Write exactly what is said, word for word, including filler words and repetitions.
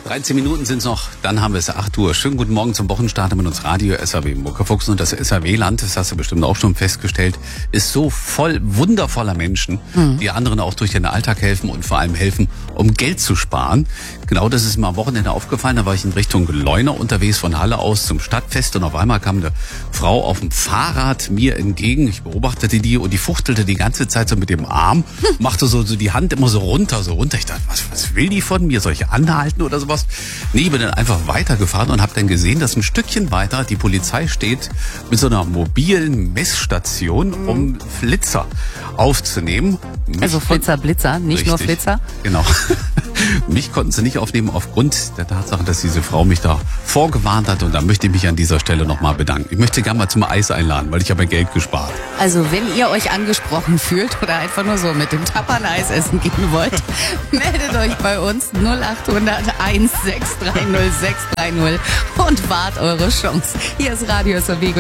dreizehn Minuten sind es noch, dann haben wir es acht Uhr. Schönen guten Morgen zum Wochenstart mit uns Radio S R W Muckefuchs. Und das S R W-Land, das hast du bestimmt auch schon festgestellt, ist so voll wundervoller Menschen, mhm. die anderen auch durch den Alltag helfen und vor allem helfen, um Geld zu sparen. Genau das ist mir am Wochenende aufgefallen. Da war ich in Richtung Leuna unterwegs von Halle aus zum Stadtfest und auf einmal kam eine Frau auf dem Fahrrad mir entgegen. Ich beobachtete die und die fuchtelte die ganze Zeit so mit dem Arm, machte so, so die Hand immer so runter, so runter. Ich dachte, was, was will die von mir? Soll ich anhalten oder sowas? Nee, bin dann einfach weitergefahren und habe dann gesehen, dass ein Stückchen weiter die Polizei steht mit so einer mobilen Messstation, um Flitzer aufzunehmen. Mich also Flitzer, Blitzer, nicht richtig, nur Flitzer? Genau. Mich konnten sie nicht aufnehmen aufgrund der Tatsache, dass diese Frau mich da vorgewarnt hat. Und da möchte ich mich an dieser Stelle nochmal bedanken. Ich möchte gerne mal zum Eis einladen, weil ich habe Geld gespart. Also wenn ihr euch angesprochen fühlt oder einfach nur so mit dem Tappern Eis essen gehen wollt, meldet euch bei uns null acht hundert eins sechs drei null sechs drei null und wahrt eure Chance. Hier ist Radio S R W.